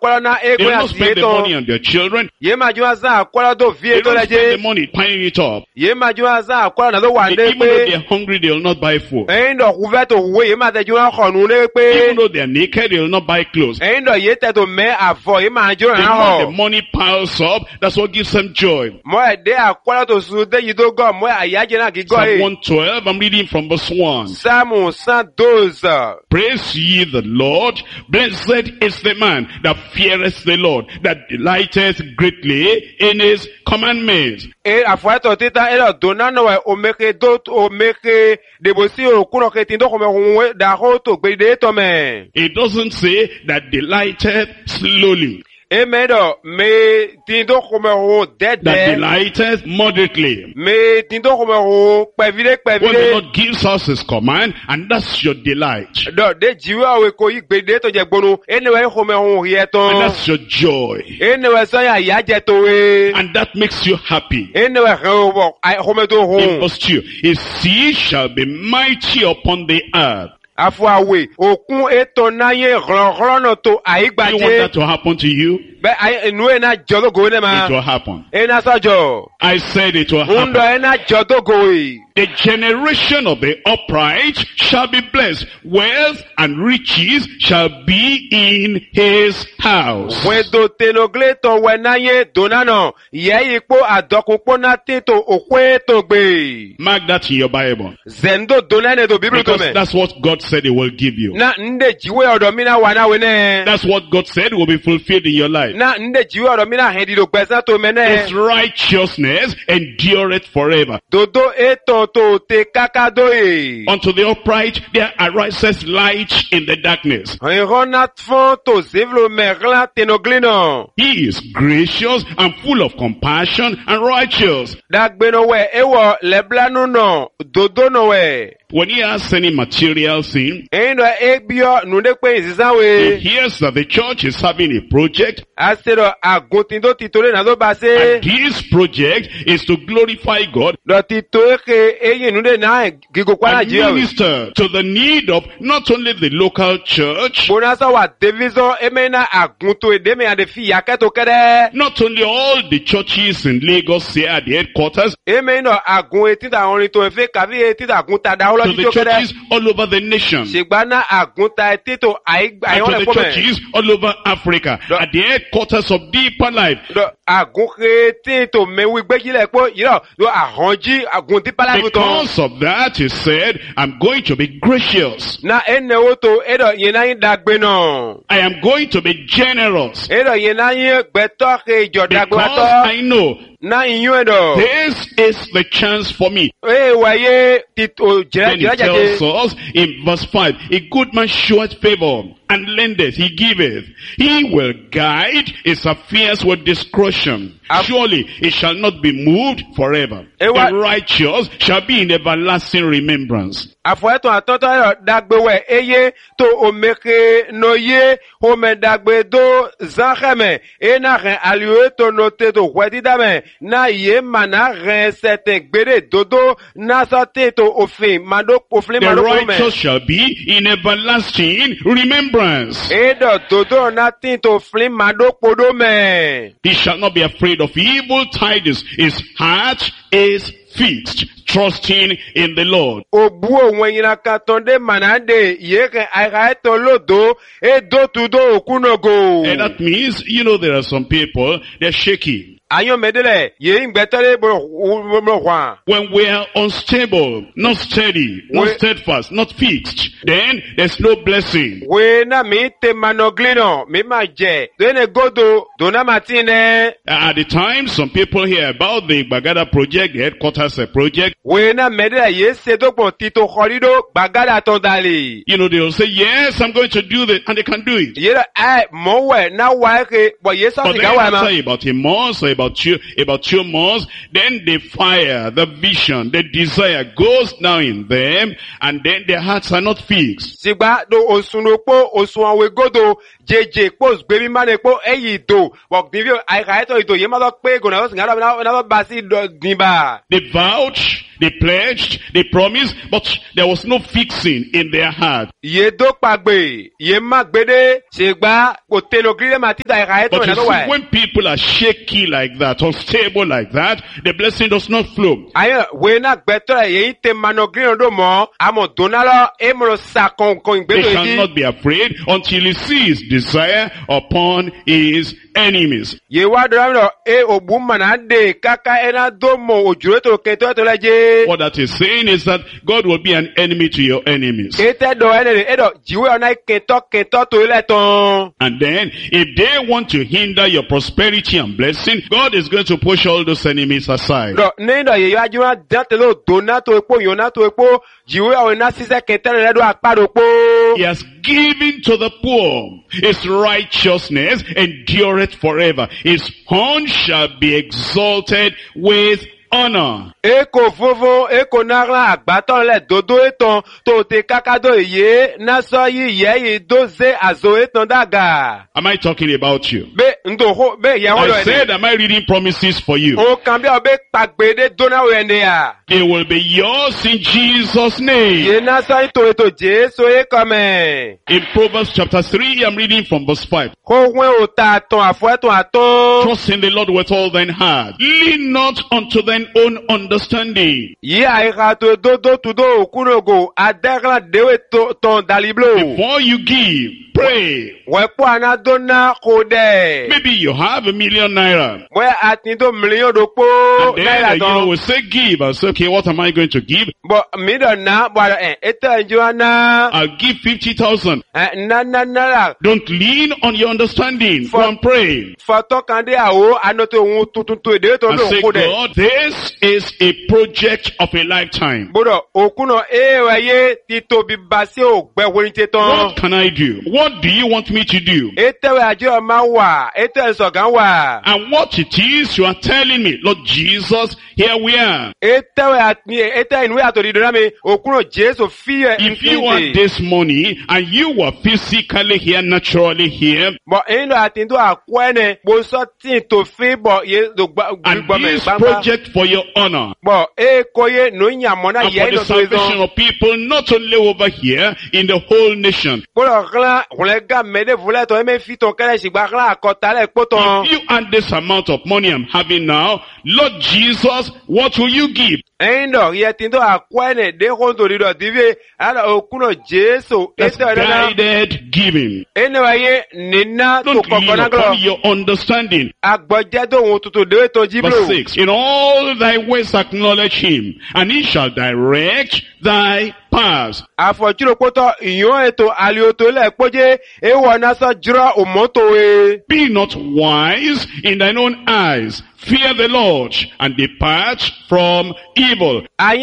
They will not spend the money on their children. They will not spend the money piling it up. Even though they are hungry, they will not buy food. Even though they are naked, they will not buy clothes. And when the money piles up, that's what gives them joy. Psalm 112, I'm reading from verse 1. Praise ye the Lord. Blessed is the man that feareth the Lord, that delighteth greatly in his commandments. It doesn't say that delighteth slowly. That delighteth moderately. When the Lord gives us his command, and that's your delight. And that's your joy. And that makes you happy. In verse 2, his seed shall be mighty upon the earth. You want that to happen to you? It will happen. I said it will happen. The generation of the upright shall be blessed. Wealth and riches shall be in his house. Mark that in your Bible. Because that's what God said he will give you. That's what God said will be fulfilled in your life. His righteousness endureth forever. Unto the upright there arises light in the darkness. He is gracious and full of compassion and righteous. When he has any material sin, he hears that the church is having a project, and this project is to glorify God and minister to the need of not only the local church, not only all the churches in Lagos here at the headquarters, to the churches all over the nation, and to the churches all over Africa, at the headquarters of Deeper Life. Because of that, he said, I'm going to be gracious. I am going to be generous. Because I know this is the chance for me. Then he tells us in verse 5, a good man showeth favor, and lendeth, he giveth. He will guide his affairs with discretion. Surely it shall not be moved forever. The righteous shall be in everlasting remembrance. Then he the righteous shall be in everlasting remembrance. He shall not be afraid of evil tidings. His heart is fixed, trusting in the Lord. And that means, there are some people, they're shaky. When we are unstable, not steady, not steadfast, not fixed, then there's no blessing. At the time, some people hear about the Bagada project, the headquarters project. They'll say, yes, I'm going to do this, and they can do it. But then after about a month, or about 2 months, then the fire, the vision, the desire goes down in them, and then their hearts are not fixed. The vouch they pledged, they promised, but there was no fixing in their heart. But you see, when people are shaky like that, unstable like that, the blessing does not flow. They cannot be afraid until he sees desire upon his enemies. What that is saying is that God will be an enemy to your enemies. And then, if they want to hinder your prosperity and blessing, God is going to push all those enemies aside. He has given to the poor. His righteousness endureth forever. His horn shall be exalted with honor. Am I talking about you? I said, am I reading promises for you? They will be yours in Jesus' name. In Proverbs chapter 3, I'm reading from verse 5. Trust in the Lord with all thine heart. Lean not unto thine own understanding. Before you give, pray. Maybe you have $1 million naira. And then you will say give. I'll say, okay, what am I going to give? I'll give 50,000. Don't lean on your understanding. Go and pray. And say, God, this is a project of a lifetime. What can I do? What do you want me to do? And what it is you are telling me, Lord Jesus, here we are. If you want this money and you were physically here, naturally here, and this project for your honor, and for the salvation of people, not only over here, in the whole nation. If you add this amount of money I'm having now, Lord Jesus, what will you give? That's guided giving. Don't lean upon your understanding. Verse 6. In all thy ways acknowledge him, and he shall direct thy paths. Be not wise in thine own eyes. Fear the Lord and depart from evil.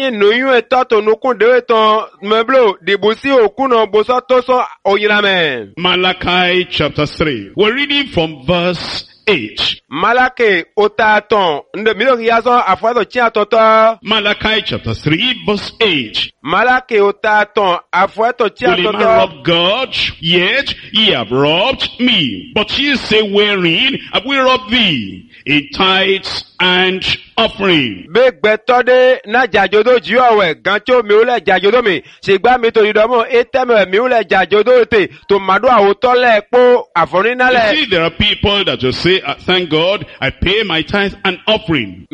Malachi chapter 3. We're reading from verse 8. Malachi chapter 3 verse 8. Will ye not rob God? Yet ye have robbed me. But ye say, wherein have we robbed thee? In tithes and offering. If you see, there are people that will say, thank God, I pay my tithes and offering.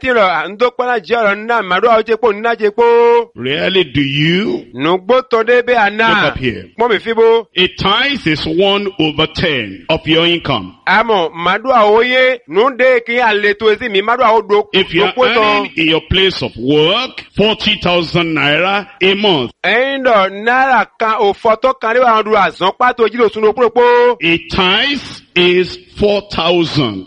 Really, do you? Look up here. A tithe is 1/10 of your income. If you are earning in your place of work 40,000 naira a month, a tithe is 4,000.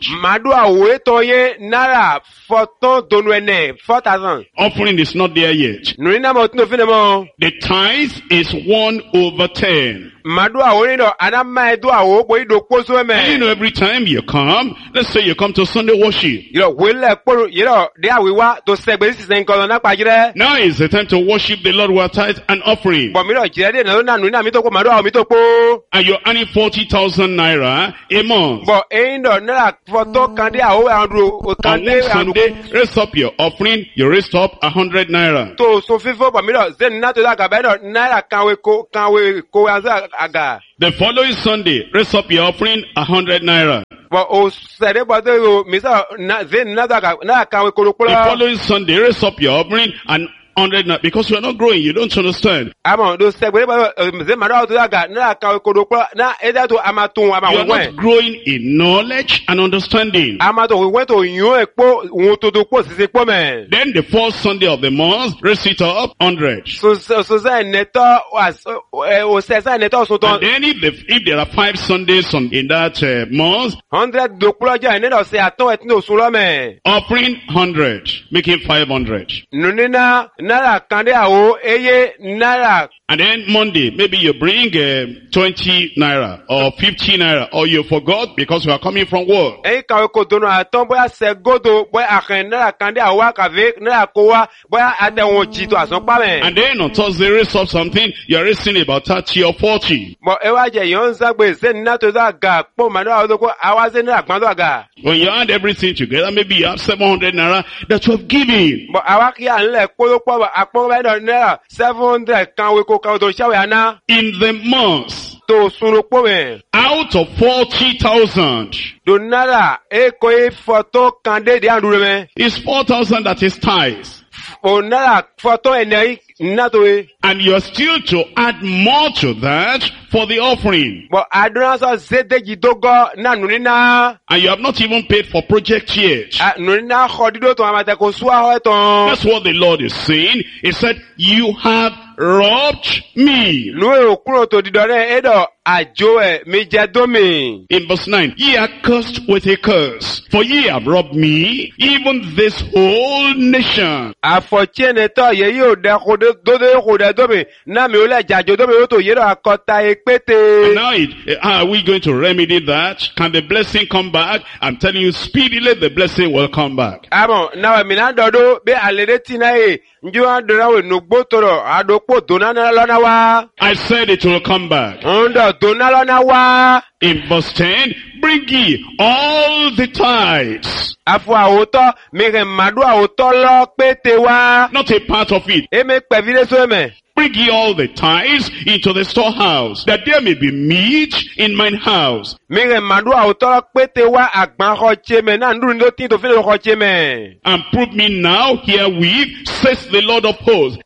Offering is not there yet. The tithe is 1/10. And you know, every time you come, let's say you come to Sunday worship. Now is the time to worship the Lord with tithe and offering. And you're earning 40,000 naira a month. On one Sunday, raise up your offering, you raise up 100 naira. The following Sunday, raise up your offering 100 naira. The following Sunday, raise up your offering and 100 naira, because you are not growing, you don't understand. You are not growing in knowledge and understanding. Then the fourth Sunday of the month, raise it up 100. And then if there are 5 Sundays in that month, offering 100, making 500. And then Monday, maybe you bring 20 naira or 50 naira, or you forgot because you are coming from work. And then on Thursday, raise up something, you are raising about 30 or 40. When you add everything together, maybe you have 700 naira that you have given. In the month, out of 40,000, it's 4,000 that is tithes. And you are still to add more to that for the offering. And you have not even paid for project yet. That's what the Lord is saying. He said, you have robbed me. In verse 9, ye are cursed with a curse, for ye have robbed me, even this whole nation. Now, how are we going to remedy that? Can the blessing come back? I'm telling you, speedily the blessing will come back. I said it will come back. In verse 10, bring ye all the tithes. Not a part of it. Bring ye all the tithes into the storehouse, that there may be meat in mine house. And prove me now herewith, says the Lord of hosts,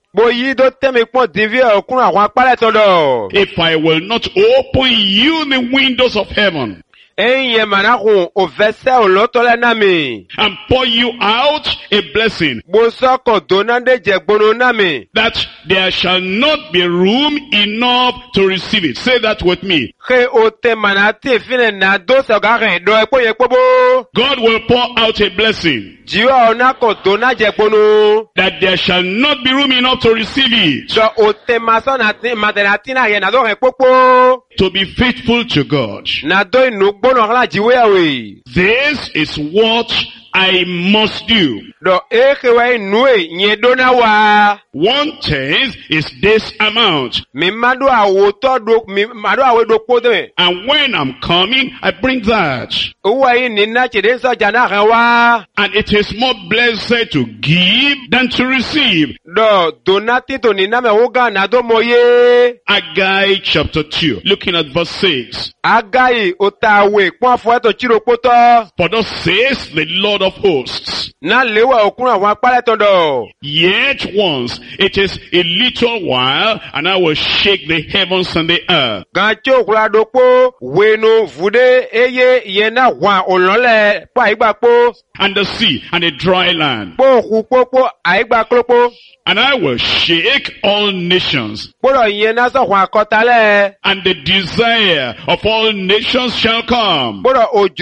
if I will not open you the windows of heaven, and pour you out a blessing, that there shall not be room enough to receive it. Say that with me. God will pour out a blessing, that there shall not be room enough to receive it. To be faithful to God. This is what I must do. 1/10 is this amount. And when I'm coming, I bring that. And it is more blessed to give than to receive. Haggai chapter 2, looking at verse 6. For thus says the Lord of hosts, yet once it is a little while, and I will shake the heavens and the earth, and the sea and the dry land, And I will shake all nations. And the desire of all nations shall come. And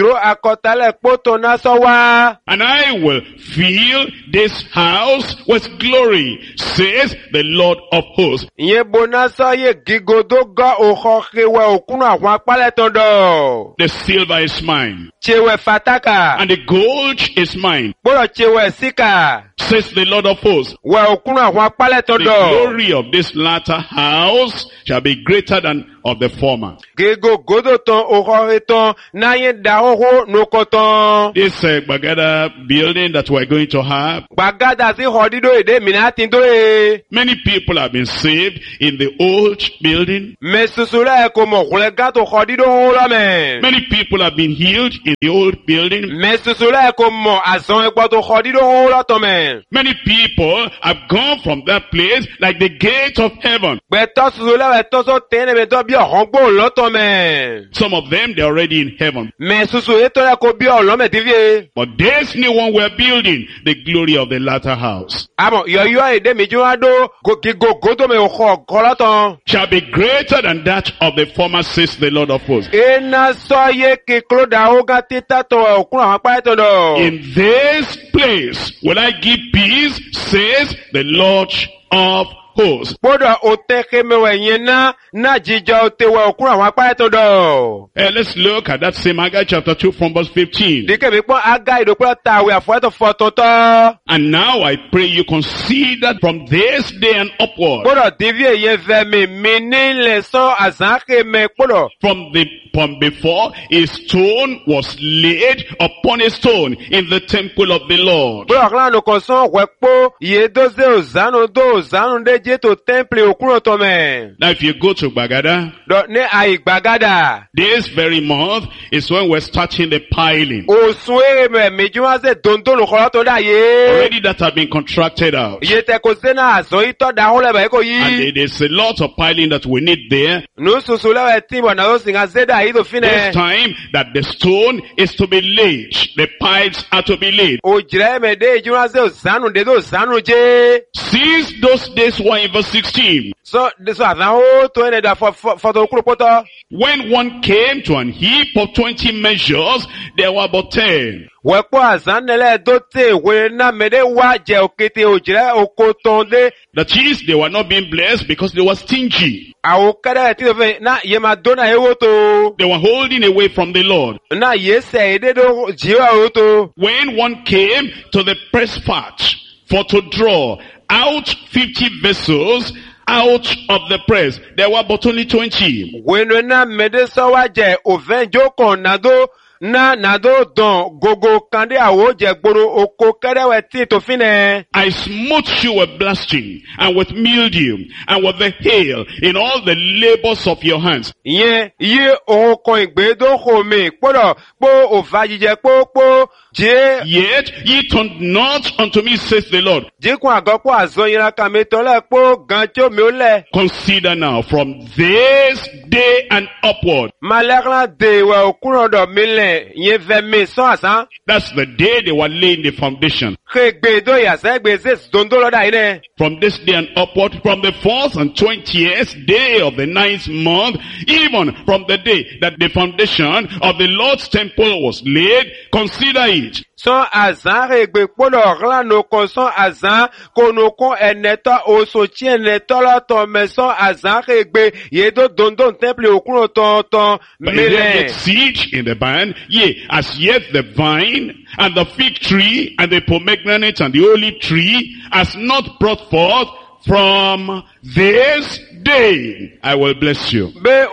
I will fill this house with glory, says the Lord of hosts. The silver is mine, and the gold is mine, says the Lord of hosts. The glory of this latter house shall be greater than of the former. This Bagada building that we're going to have, many people have been saved in the old building. Many people have been healed in the old building. Many people have gone from that place like the gate of heaven. Some of them, they're already in heaven. But this new one we're building, the glory of the latter house, shall be greater than that of the former, says the Lord of hosts. In this place will I give peace, says the Lord of hosts. Let's look at that same Haggai chapter 2 from verse 15. And now I pray you consider from this day and upward, from before a stone was laid upon a stone in the temple of the Lord. Now if you go to Bagada, this very month is when we're starting the piling. Already that have been contracted out. And there's a lot of piling that we need there. This time that the stone is to be laid, the piles are to be laid. Since those days were in verse 16. When one came to an heap of 20 measures, there were but 10. That is, they were not being blessed because they were stingy. They were holding away from the Lord. When one came to the press part for to draw out 50 vessels out of the press, there were but only 20. I smote you with blasting and with mildew and with the hail in all the labors of your hands. Yet ye turned not unto me, says the Lord. Consider now from this day and upward. That's the day they were laying the foundation. From this day and upward, from the 4th and 20th day of the 9th month, even from the day that the foundation of the Lord's temple was laid, consider it. Son azan regbe polo rano kon son azan konokon eneta osotien netola ton meson azan regbe yedo dondon temple okun ton mele seed in the barn, yea, as yet the vine and the fig tree and the pomegranate and the olive tree has not brought forth from this day, I will bless you.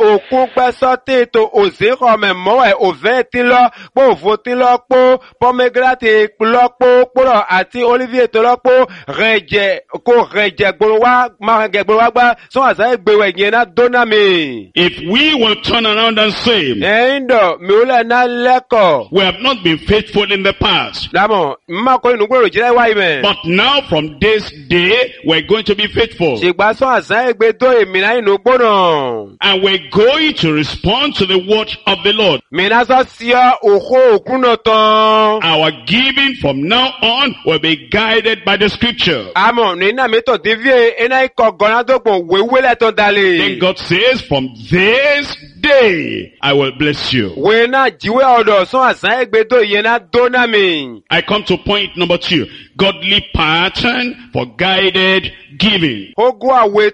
If we will turn around and say, we have not been faithful in the past, but now from this day we're going to be faithful. And we're going to respond to the word of the Lord. Our giving from now on will be guided by the scripture. Then God says, from this day I will bless you. I come to point number 2. Godly pattern for guided giving. Godly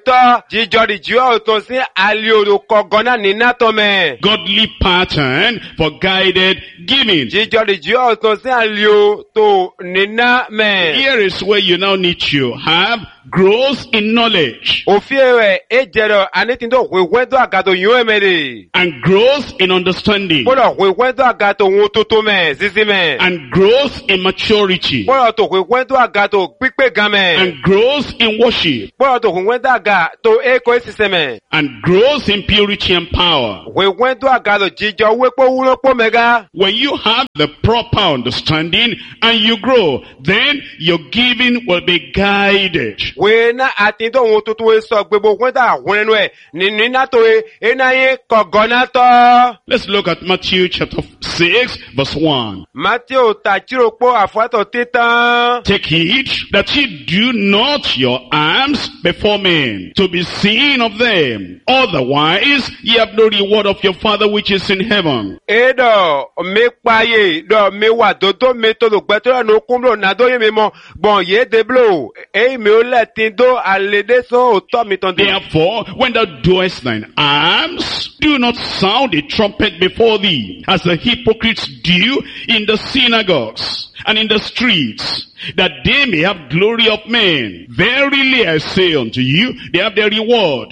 pattern for guided giving. Here is where you now need to have growth in knowledge. And growth in understanding. And growth in maturity. And growth in worship. And growth in purity and power. When you have the proper understanding and you grow, then your giving will be guided. Let's look at Matthew chapter 6 verse 1. Take heed that ye do not your alms before men, to be seen of them. Otherwise ye have no reward of your Father which is in heaven. Therefore, when thou doest thine alms, do not sound a trumpet before thee, as the hypocrites do in the synagogues and in the streets, that they may have glory of men. Verily I say unto you, they have their reward.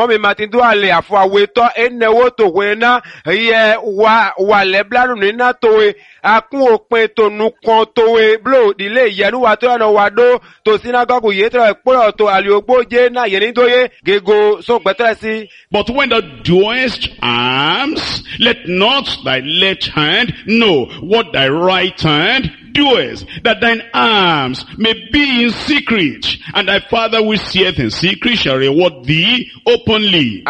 But when thou doest alms, let not thy left hand know what thy right hand doest, that thine alms may be in secret, and thy Father which seeth in secret shall reward thee openly.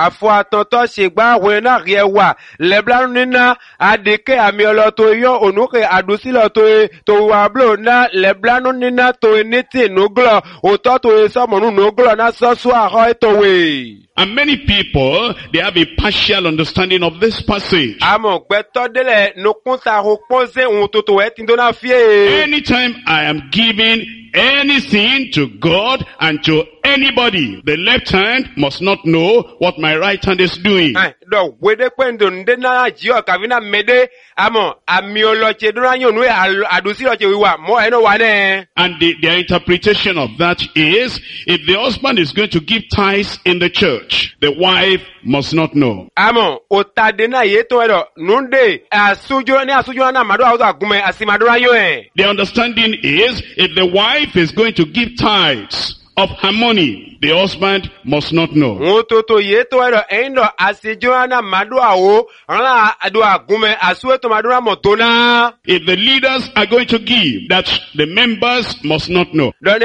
And many people, they have a partial understanding of this passage. Anytime I am giving anything to God and to anybody, the left hand must not know what my right hand is doing. And their interpretation of that is, if the husband is going to give tithes in the church, the wife must not know. The understanding is, if the wife is going to give tithes of her money, the husband must not know. If the leaders are going to give, that the members must not know. And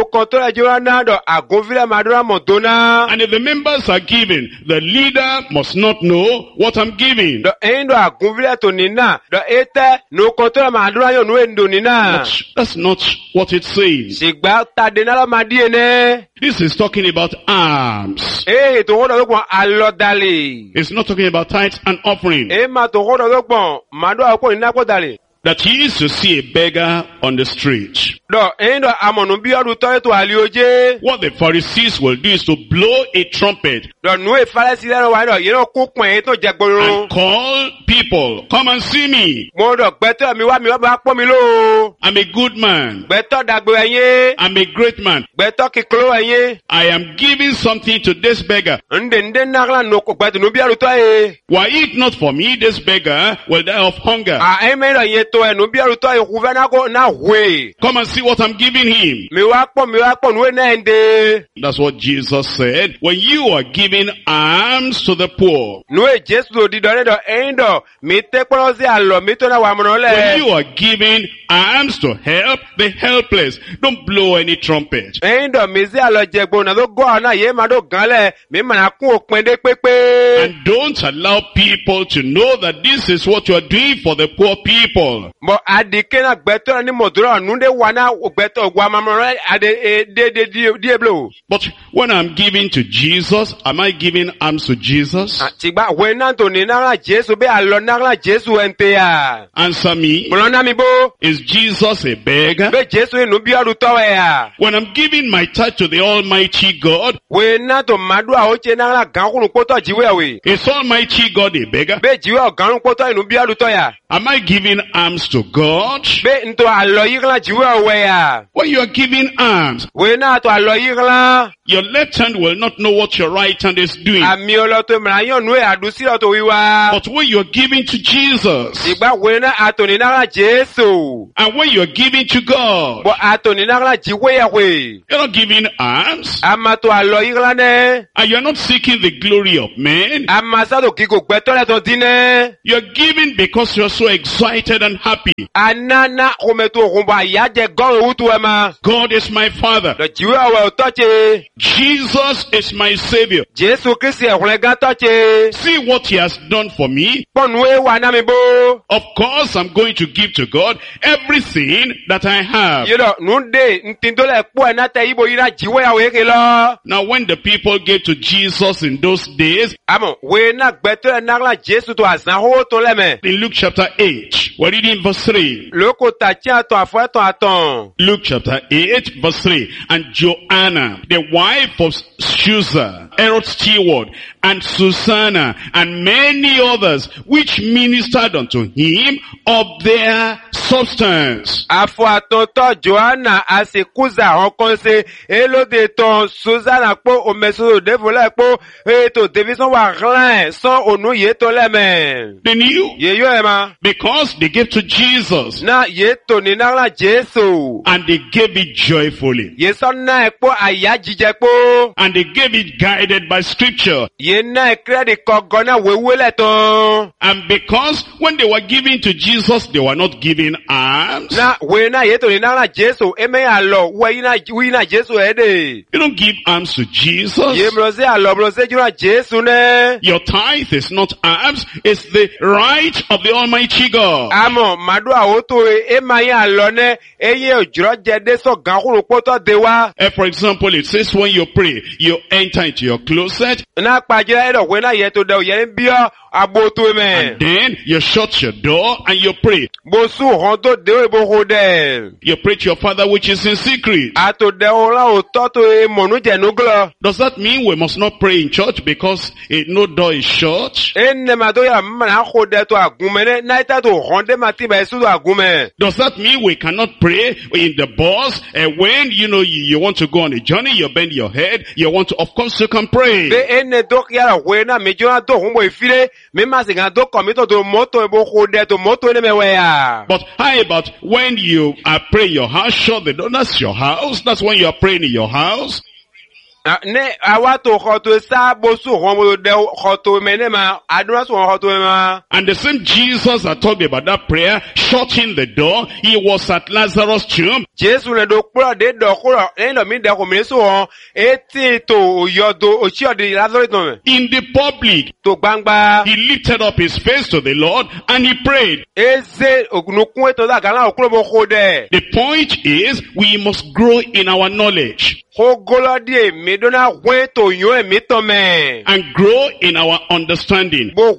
if the members are giving, the leader must not know what I'm giving. That's not what it says. This is talking about alms. It's not talking about tithes and offering. That he used to see a beggar on the street. What the Pharisees will do is to blow a trumpet and call people, come and see me. I'm a good man. I'm a great man. I am giving something to this beggar. Were it not for me, this beggar will die of hunger. Come and see what I'm giving him. That's what Jesus said. When you are giving alms to the poor, when you are giving alms to help the helpless, don't blow any trumpet. And don't allow people to know that this is what you are doing for the poor people. But when I'm giving to Jesus, am I giving alms to Jesus? Answer me. Is Jesus a beggar? When I'm giving my tithe to the Almighty God, is Almighty God a beggar? Am I giving alms to God? When you are giving alms, your left hand will not know what your right hand is doing. But when you are giving to Jesus, and when you are giving to God, you're not giving alms, and you're not seeking the glory of men. You're giving because you're so excited and happy. God is my Father. Jesus is my Savior. See what He has done for me. Of course, I'm going to give to God everything that I have. Now, when the people gave to Jesus in those days, in Luke chapter 8, we're reading verse 3. Luke chapter 8, verse 3. And Joanna, the wife of Chuza, Herod's steward, and Susanna, and many others, which ministered unto him of their substance. Joanna asikuza honkonse elo de ton Susanna po omeso devole po eto devison wa rin son onu yeto leme. They knew. Because they gave to Jesus. Na yeto ni na Jesu. And they gave it joyfully. Yeson na po ayajije po. And they gave it guided by scripture. Yena kredi kogona wewele ton. And because when they were giving to Jesus, they were not giving alms. Na wena yeto ni na Jesu eme alo wina Jesu ede. You don't give alms to Jesus. Ye brose alo brose jura Jesu ne. Your tithe is not alms, it's the right of the Almighty God. Amo madua oto emaya alo ne eye ojuro jede so ganhuru poto dewa. For example, it says when you pray, you enter into your closet. Na pajira edo wena yeto de yen bio aboto me. And then you shut your door and you pray. Bosu honto de ebo hode. You pray to your Father which is in secret. Does that mean we must not pray in church because no door is shut? Does that mean we cannot pray in the bus when you want to go on a journey, you bend your head, you want to, of course you can pray. But how about when you are praying your house, shut the door, that's your house, that's when you are praying in your house. And the same Jesus that talked about that prayer, shutting the door, he was at Lazarus' tomb. In the public, he lifted up his face to the Lord and he prayed. The point is, we must grow in our knowledge. And grow in our understanding. And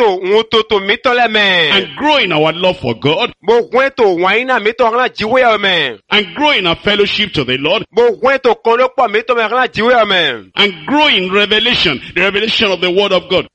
grow in our love for God. And grow in our fellowship to the Lord. And grow in revelation, the revelation of the Word of God.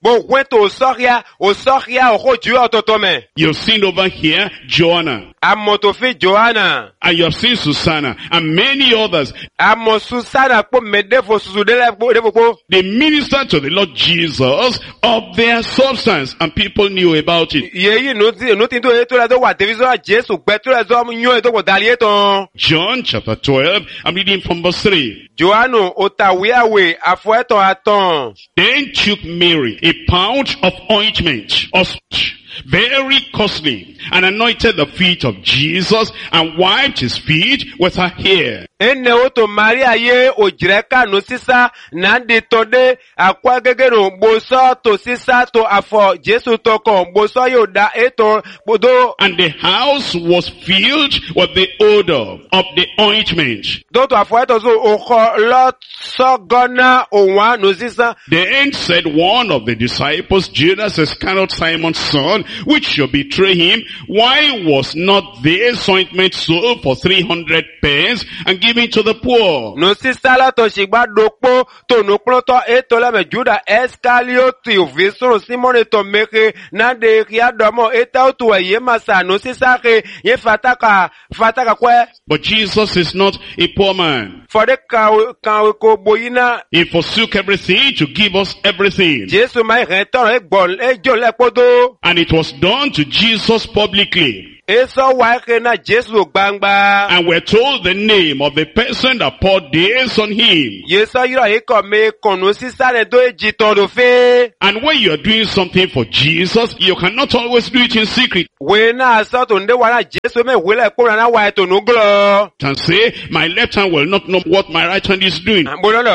You've seen over here Joanna. And you have seen Susanna and many others. They ministered to the Lord Jesus of their substance, and people knew about it. John chapter 12, I'm reading from verse 3. Then took Mary a pound of ointment, very costly, and anointed the feet of Jesus and wiped his feet with her hair. And when the house was filled with the odor of the ointment, then said one of the disciples, Judas Iscariot, Simon's son, which shall betray him, why was not this ointment sold for 300 pence and given to the poor? But Jesus is not a poor man. He forsook everything to give us everything. And it was done to Jesus publicly. And we're told the name of the person that poured this on him. And when you are doing something for Jesus, you cannot always do it in secret. And say, my left hand will not know what my right hand is doing.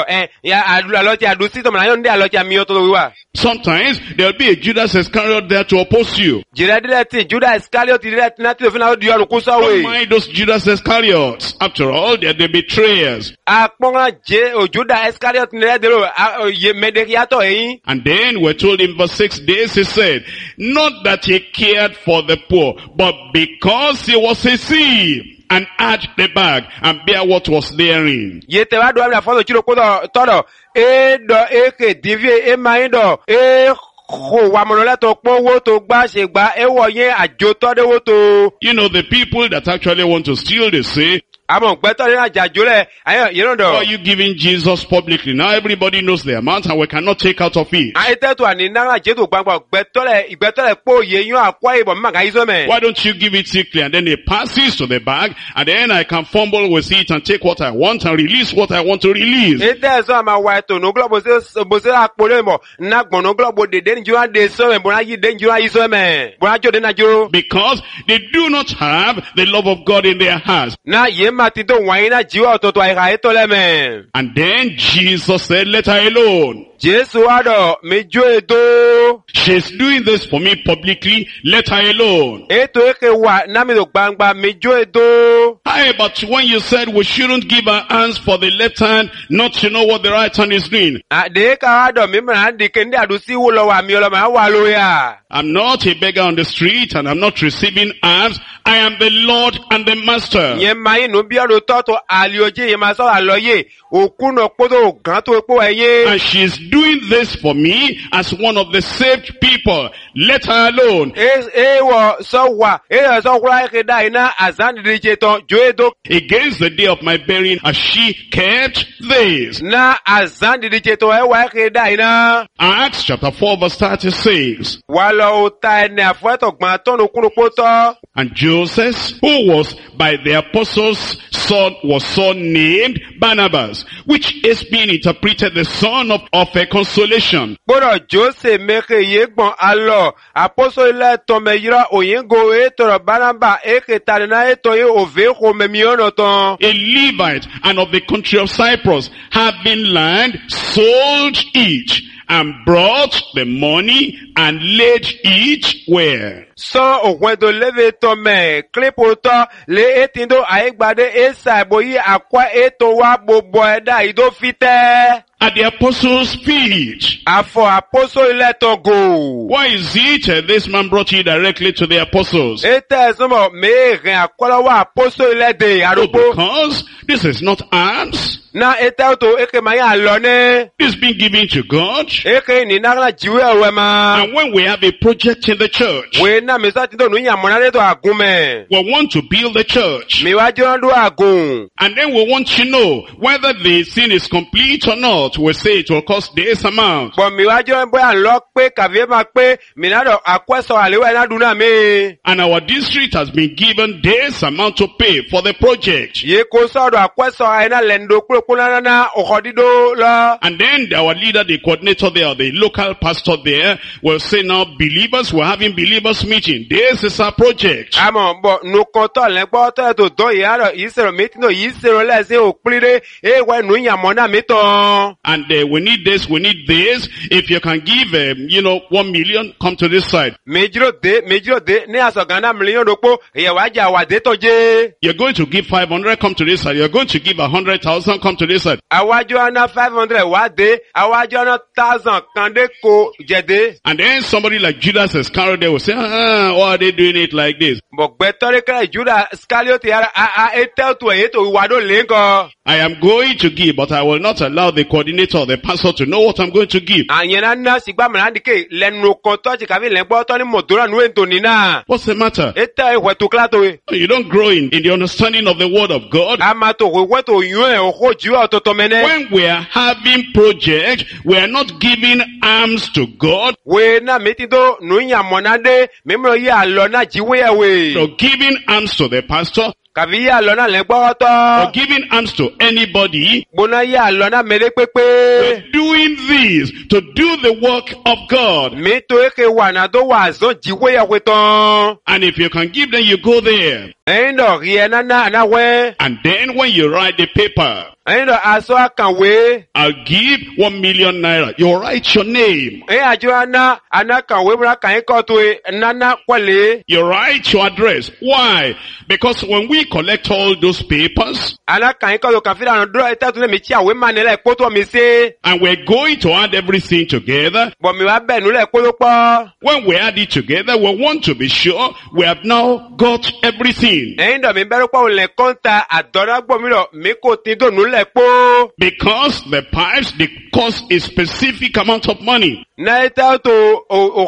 Sometimes there will be a Judas Iscariot there to oppose you. Don't mind those Judas Iscariots. After all, they are the betrayers. And then we're told in verse 6 days, he said, not that he cared for the poor, but because he was a thief, and add the bag and bear what was therein. You know, the people that actually want to steal, they say, why are you giving Jesus publicly? Now everybody knows the amount and we cannot take out of it. Why don't you give it secretly and then it passes to the bag and then I can fumble with it and take what I want and release what I want to release? Because they do not have the love of God in their hearts. And then Jesus said, let her alone. She's doing this for me publicly, let her alone. Hi, but when you said we shouldn't give our hands for the left hand, not to know what the right hand is doing. I'm not a beggar on the street and I'm not receiving alms. I am the Lord and the Master. And she's doing this for me as one of the saved people. Let her alone. Against the day of my burying, as she kept this. Acts chapter 4 verse 36. And Joseph, who was by the apostles' son, was son named Barnabas, which is being interpreted the son of a consolation. A Levite and of the country of Cyprus, having land, sold each, and brought the money and laid each where. At the apostles' feet. Why is it this man brought you directly to the apostles? Because this is not alms. It's been given to God. And when we have a project in the church, na misa tindo nu yamona le to agume. We want to build the church. Mi wa jondu agun. And then we want to know whether the sin is complete or not. We say it will cost this amount. But mi wa jondu boy unlock pe kavie ma pe mi na do akweso alewe na duna me. And our district has been given this amount to pay for the project. Ye ko so do akweso ina lendo kula na okodido la. And then our leader, the coordinator there, the local pastor there will say, now believers, we're having believers meeting. This is our project. Amo bo no konto le gbo to do yaro isero meeting no isero le se oplire e wa nu yamona meton. And we need this, we need this. If you can give 1 million, come to this side. Mejiro de ne asogana million dopo e wa ja wa de toje. You're going to give 500, come to this side. You're going to give 100,000, come to this side. Awaju ana 500 wa de, awaju ana 1,000 kande ko jede. And then somebody like Judas Iscariot will say, why are they doing it like this? But better Judas Iscariot tell to e to wado lenko. I am going to give, but I will not allow the coordinator or the pastor to know what I'm going to give. Anyena na sigba mlandike lenu konto ti kavi lenpo to ni modura nu entoni na. What's the matter? Eta e wetu klato e. You don't grow in the understanding of the word of God. Amato we wetu yuen ojo jiwa ototomene. When we are having project, we are not giving alms to God. We na metido nu yamonade memro ya lo na jiwe we. So giving alms to the pastor, Kaviya lona legboto. or giving alms to anybody, Bona ya lona mele pepe. we're doing this to do the work of God. Mi to eke wana do wazo jiwe ya weton. And if you can give, then you go there. Endo riena na we. And then when you write the paper, Endo aso akanwe. I'll give 1 million naira. You write your name. Ajo ana kanwe mura kan ko to nana kwale. You write your address. Why? Because when we collect all those papers, Ana kan ko kan fi dan do eta to me chi awe manele poto mi se. and we're going to add everything together, But mi wa benu le ko po. when we add it together, we want to be sure we have now got everything. Endo mi bero po le konta adora gbo mi ro mi ko tin do nu le po. Because the pipes, they cost a specific amount of money. Na eta to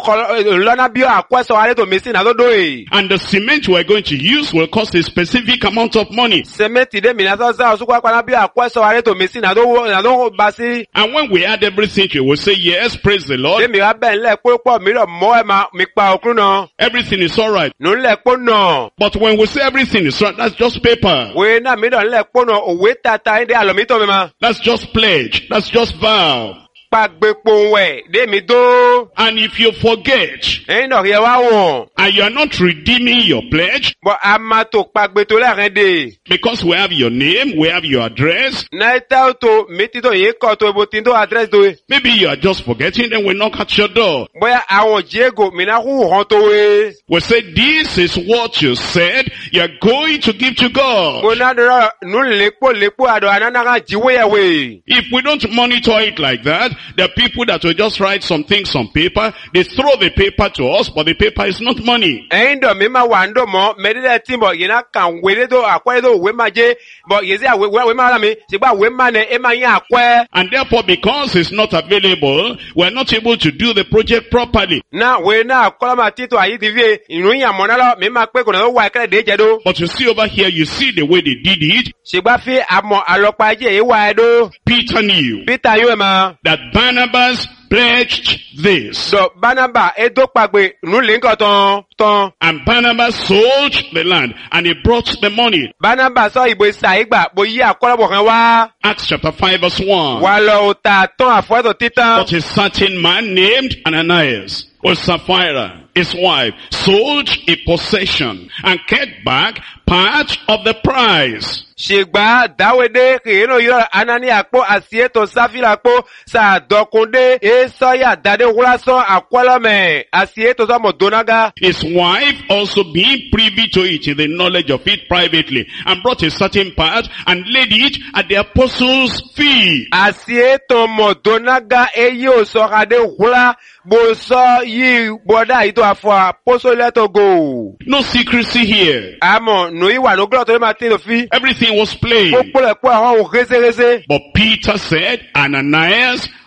lona bio akwaso ale to mi sin na do e. And the cement we're going to use will cost a specific amount of money. Semeti de mi na so sa osukwa kwa na bio akwaso ale to mi sin na do basi. And when we add everything, you will say, yes, praise the De Lord. mi wa ben le po mi ro mo e ma mi pa okun na. Everything is all right. Nu le po na. But when we say everything is right, that's just paper. We na mi do le po na owe tata inde alo mi to mi ma. That's just pledge. That's just vow. Pagbepo we de mi do. And if you forget, Endo ye wa won. and you are not redeeming your pledge, But amato pagbeto la rende. because we have your name, we have your address, Na eta to meti to ye ko to bo tin do address do. maybe you are just forgetting, then we knock at your door. Boya awon Diego mi na hu hon to we. We say, this is what you said you are going to give to God. Bona do nu lepo ado anana ga jiwe ya we. If we don't monitor it like that, there are people that will just write some things on paper, they throw the paper to us, but the paper is not money. Endo mi ma wando mo medile timbo yina kan wele do akwa do we maje but yezi we ma la mi se gba we ma ne e ma yin akwa. And therefore, because it's not available, we're not able to do the project properly. Na we na akola ma tito ayi TV inu yan mo na lo mi ma pe ko na wa kere de je do. But you see over here, you see the way they did it. Se gba fi amo alopa je ye wa do. Peter knew Peter yo ma. that Barnabas pledged this. So Barnabas e do pagbe nu le nkan ton. And Barnabas sold the land and he brought the money. Barnabas so ibo sa igba bo yi akola bo kan wa. Acts chapter 5 verse 1. Wa lo ta ton afo titan. But a certain man named Ananias with Sapphira, his wife, sold a possession and kept back part of the price. Shegba Dawede kino yo anani akpo asieto safira akpo sa dokunde e soya dade wulason akwalame asieto so modonaga. His wife also being privy to it in the knowledge of it privately, and brought a certain part and laid it at the apostles' feet. Asieto modonaga e yo so rade wula bo so yi boda ito afo apostole to go. No secrecy here. Amo no iwa no glo to ma tin lo fi. Everything was plain. Popole po awon o rese. But Peter said, Ananias,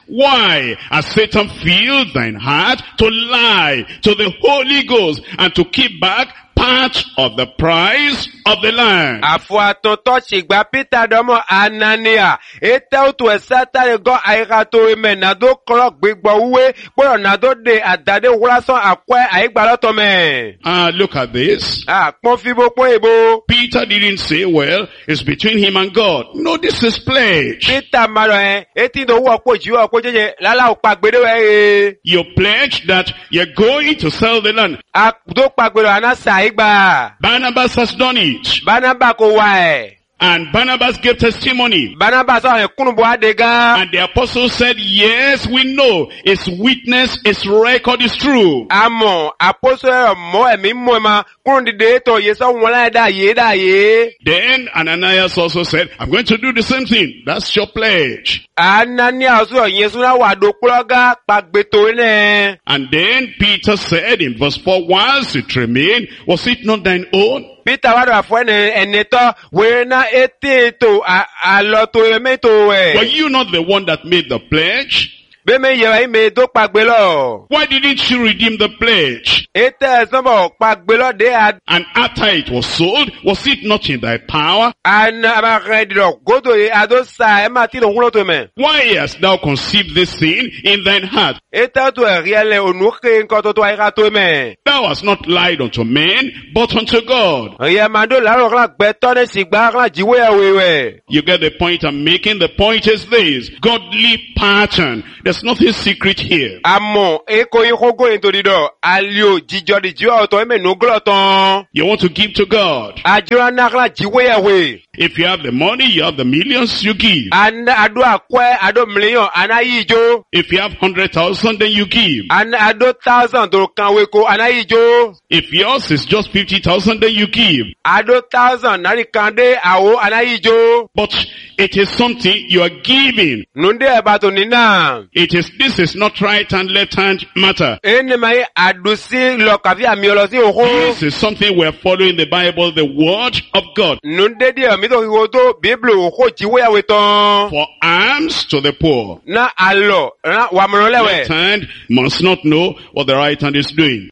Why has Satan filled thine heart to lie to the Holy Ghost and to keep back part of the price of the land? Afuatoto chigba Peter domo Anania. Eta utu esata go airato menado klok gbigbo uwe. Poro nado de adade ulason akwe aigbaloto me. Look at this. Konfibo po ebo. Peter didn't say, well, it's between him and God. No, this is pledge. Peter maro eti do wo po jiwo po jeje lala upagbedo we. You pledge that you're going to sell the land. Do pagbedo anasa Barnabas has done it. Barnabas ko wa And Barnabas gave testimony. Barnabas And the apostle said, yes, we know his witness, his record is true. Amo apostle mo emi mo ma kundi de to yeso wala da ye. Then Ananias also said, I'm going to do the same thing. That's your pledge. Ananias yesu na wa do ploga pagbeto ne. And then Peter said in verse 4, whilst it remained, was it not thine own? Peter wadu afwene eneto we na eteto aloto emeto we. Were you not the one that made the pledge? Why didn't you redeem the pledge? And after it was sold, was it not in thy power? Why hast thou conceived this thing in thine heart? Thou hast not lied unto men, but unto God. You get the point I'm making? The point is this: godly pattern. There's nothing secret here. You want to give to God. If you have the money, you have the millions, you give. If you have 100,000, then you give. If yours is just 50,000, then you give. But it is something you are giving. This is not right hand, left hand matter. This is something we are following the Bible, the word of God. For alms to the poor. Left hand must not know what the right hand is doing.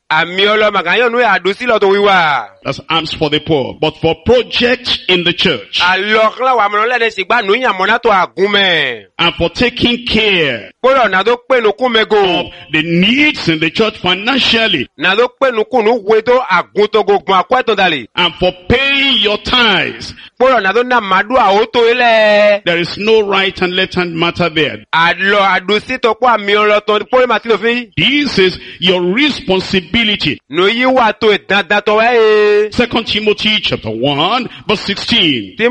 That's alms for the poor. But for projects in the church. And for taking care of the needs in the church financially. And for paying your tithes. There is no right and left hand matter there. This is your responsibility. 2 Timothy chapter 1 verse 16. The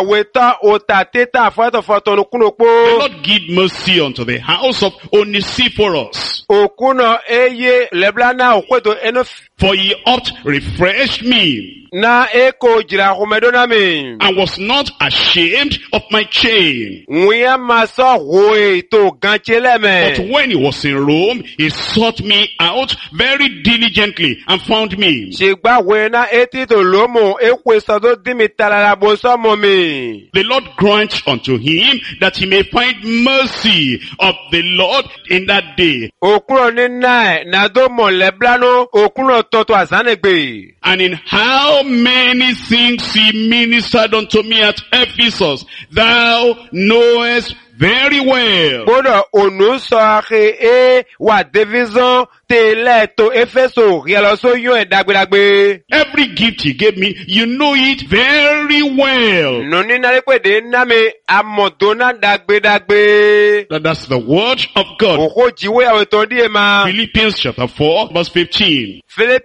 Lord give mercy unto the house of Onesiphorus. For he oft refreshed me, and was not ashamed of my chain. But when he was in Rome, he sought me out very diligently and found me. The Lord grant unto him that he may find mercy of the Lord in that day. And in how many things he ministered unto me at Ephesus, thou knowest very well. Every gift he gave me, you know it very well. That's the word of God. Philippians chapter 4 verse 15.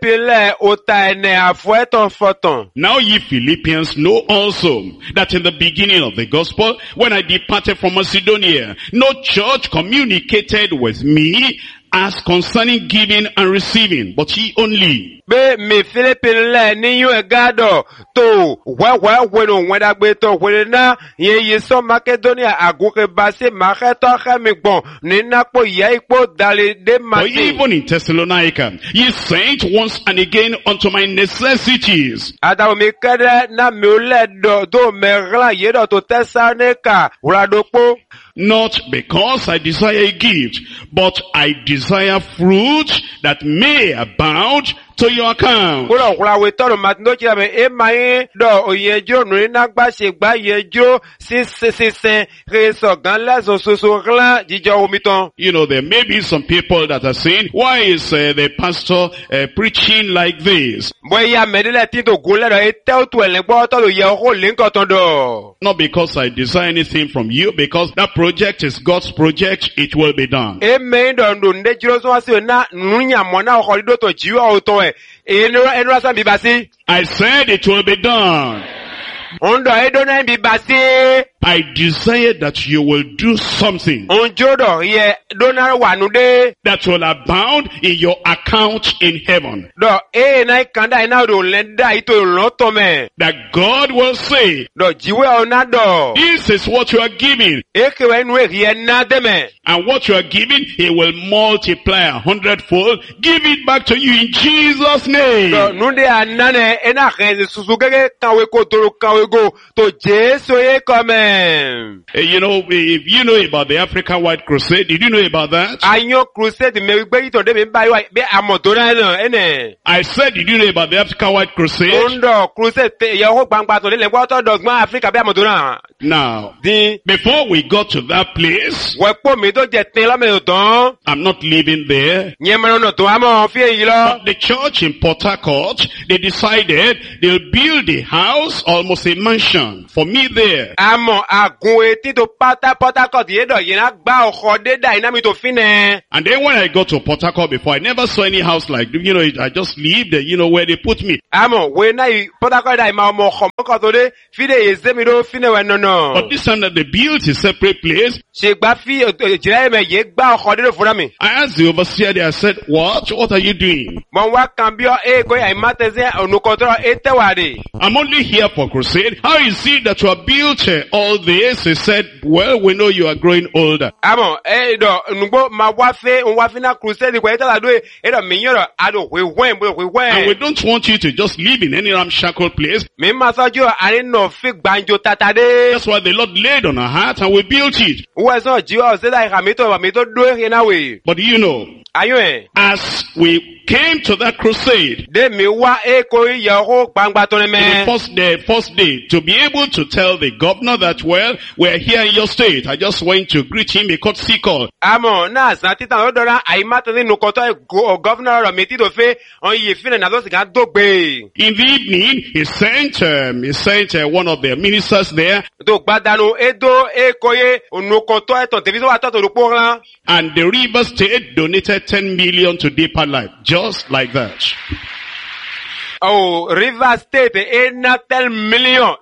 Now ye Philippians know also that in the beginning of the gospel, when I departed from Macedonia, no church communicated with me as concerning giving and receiving, but ye only. Be me Philippine ni yu egado to weno weda beto wena ye so Macedonia aguke base maketo khamigbon ni napo ye ipo dale de mati. Even in Thessalonica, ye sent once and again unto my necessities. Adawo mi kede na mi ole do me gla ye do to Thessalonica uradopo. Not because I desire a gift, but I desire fruit that may abound to your account. You know, there may be some people that are saying, why is the pastor preaching like this? Not because I desire anything from you, because that project is God's project, it will be done. I said it will be done. I desire that you will do something that will abound in your account in heaven. That God will say, this is what you are giving. And what you are giving, He will multiply 100-fold. Give it back to you in Jesus' name. You know, if you know about the African White Crusade, did you know about that? I said, did you know about the African White Crusade? Now, before we got to that place, I'm not living there. But the church in Port Harcourt, they decided they'll build a house, almost a mansion, for me there. And then when I got to Port Harcourt before, I never saw any house like, you know, I just lived, you know, where they put me. But this time that they built a separate place, I asked the overseer there, I said, what are you doing? I'm only here for crusade. How is it that you have built all this? He said, well, we know you are growing older. And we don't want you to just live in any ramshackle place. That's why the Lord laid on our heart and we built it. But you know, as we came to that crusade, the first day, to be able to tell the governor that, well, we're here in your state. I just went to greet him, a courtesy call. In the evening, he sent one of their ministers there. And the River State donated 10 million to Deeper Life. Just like that. Oh, River State, 10 million.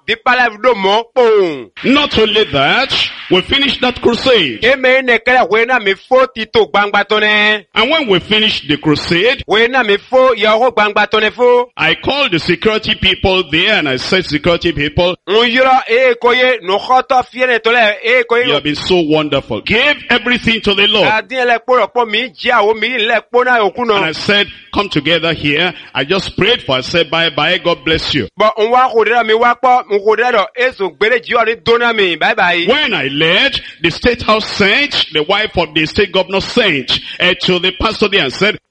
Not only that, we finished that crusade. And when we finished the crusade, I called the security people there and I said, security people, you have been so wonderful. Give everything to the Lord. And I said, come together here. I just prayed for us. Say bye-bye, God bless you. When I left, the state house sent, the wife of the state governor sent to the pastor there and said,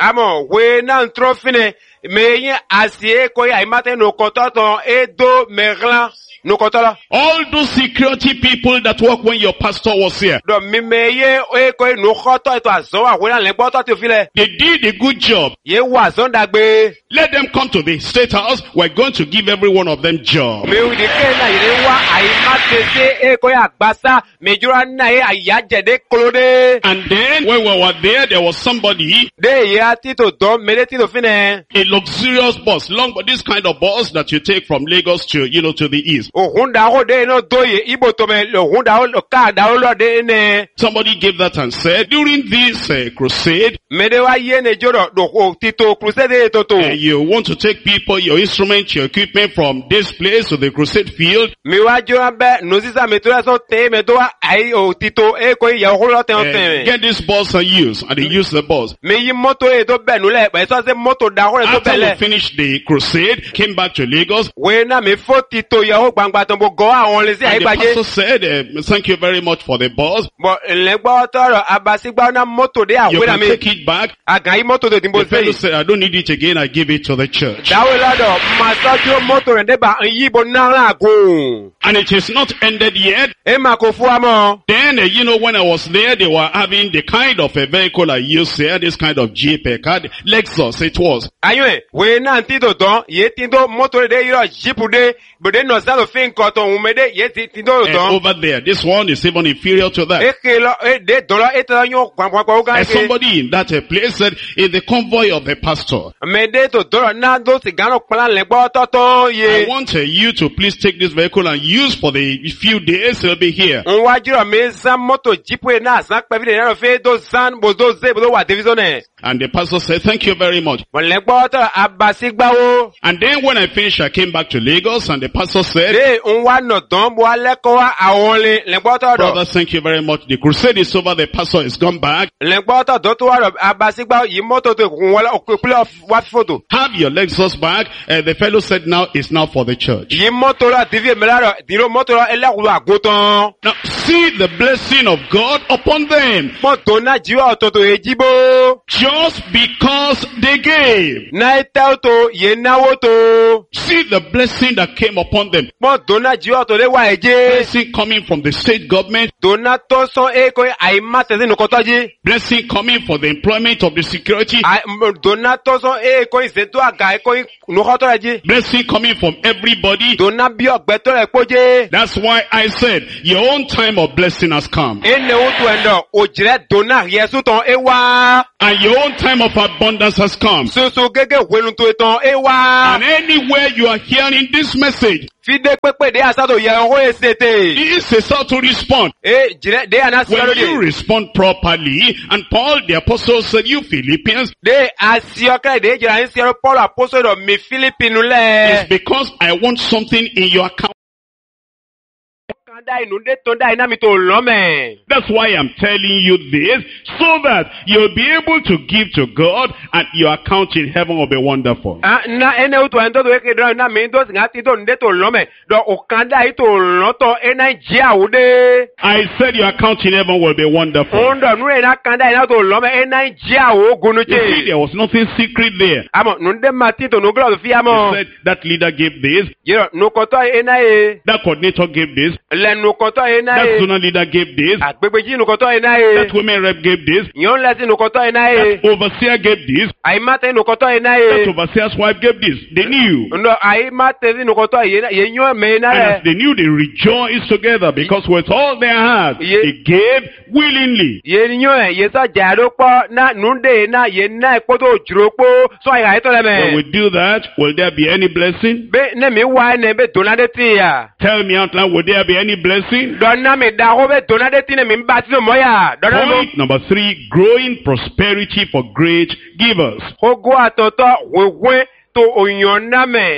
all those security people that work when your pastor was here, they did a good job. Let them come to the state house. We're going to give every one of them job. And then when we were there was somebody, a luxurious bus, long, but this kind of bus that you take from Lagos to, you know, to the east. Somebody gave that and said, during this crusade, you want to take people, your instruments, your equipment from this place to the crusade field. Get this bus and use, and they use the bus. After we finished the crusade, came back to Lagos. the pastor said, thank you very much for the bus. You can take it back. The fellow said, I don't need it again, I give it to the church. And it is not ended yet. Then, when I was there, they were having the kind of a vehicle I used there, this kind of Jeep car, Lexus it was. Over there, this one is even inferior to that. And somebody in that place said, in the convoy of the pastor, I want you to please take this vehicle and use for the few days he'll be here. And the pastor said, thank you very much. And then when I finished, I came back to Lagos, and the pastor said, brother, thank you very much. The crusade is over, the pastor has gone back. Have your Lexus back. The fellow said, now it's now for the church. Now see the blessing of God upon them. Just because they gave. See the blessing that came upon them. Blessing coming from the state government. Blessing coming for the employment of the security. Blessing coming from everybody. That's why I said, your own time of blessing has come. And your own time of abundance has come. And anywhere you are hearing this message, it is how to respond. When you respond properly, and Paul the apostle said, you Philippians, it's because I want something in your account. That's why I'm telling you this, so that you'll be able to give to God, and your account in heaven will be wonderful. I said your account in heaven will be wonderful. You see, there was nothing secret there. You said that leader gave this, that coordinator gave this, that zonal leader gave this, that women rep gave this, that overseer gave this, that overseer's wife gave this. They knew. And as they knew, they rejoiced together, because with all their heart, they gave willingly. When we do that, will there be any blessing? Tell me out loud, will there be any blessing? Point number 3, growing prosperity for great givers. Growing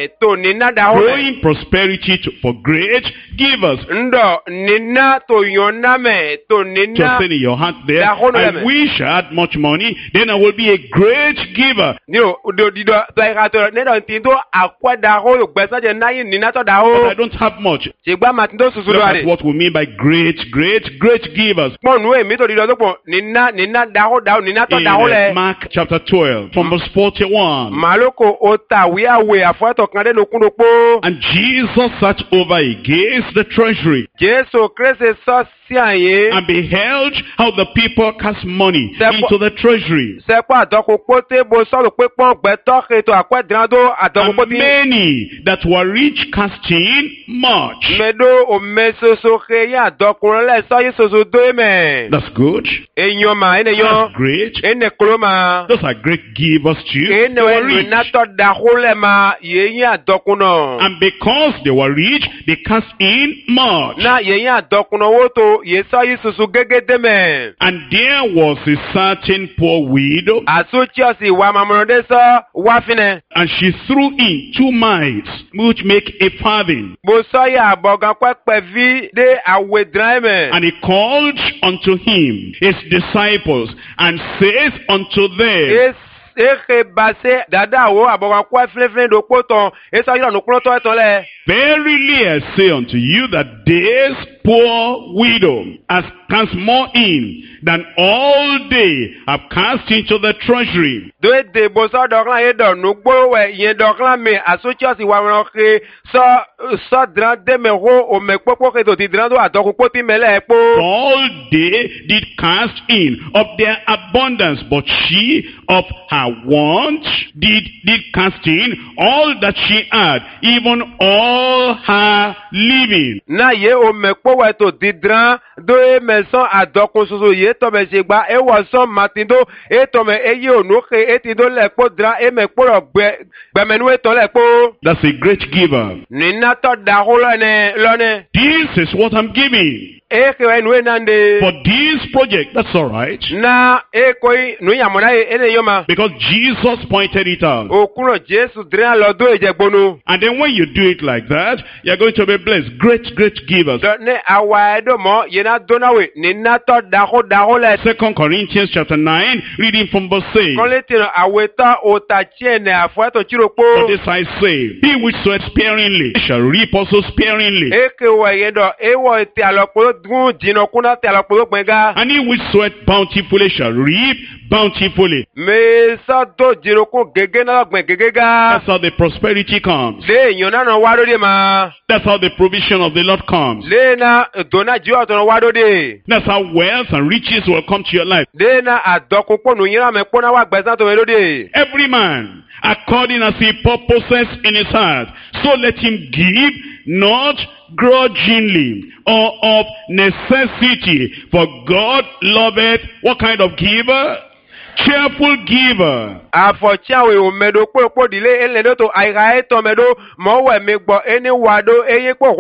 prosperity for great givers. Just saying in your heart there, I wish I had much money, then I will be a great giver. But I don't have much. Look at what we mean by great givers. In Mark chapter 12, from verse 41. And Jesus sat over against the treasury, and beheld how the people cast money into the treasury. And many that were rich cast in much. That's good. That's great. Those are great givers too. They were rich. And because they were rich, they cast in much. And there was a certain poor widow, and she threw in 2 mites, which make a farthing. And he called unto him his disciples, and saith unto them, eke base dada wo abokan kwa flefle do poto esa yo no kloto eton le. Verily I say unto you that this poor widow has cast more in than all they have cast into the treasury. Do de boso doklan ye do no gbo we yen doklan me asocho si wa ron ke so dran de me ho o me popo ke do ti dran do adokun poti mele epo. All they did cast in of their abundance, but she of her want did cast in all that she had, even all her living. Na ye o me po we to di dran do e me son adokun soso ye to me se gba e wo son matindo e to me e ye onu ke e ti do le po dran e me po ro gbe menu e to le po. That's a great giver. Ni na to da ho lone. This is what I'm giving. For this project, that's all right. Because Jesus pointed it out. And then when you do it like that, you're going to be blessed. Great, great givers. 2 Corinthians chapter 9, reading from verse 8. For this I say, he which soweth sparingly shall reap also sparingly. And he which soweth bountifully shall reap bountifully. That's how the prosperity comes. That's how the provision of the Lord comes. That's how wealth and riches will come to your life. Every man according as he purposes in his heart, so let him give, not grudgingly or of necessity, for God loveth what kind of giver? Cheerful giver.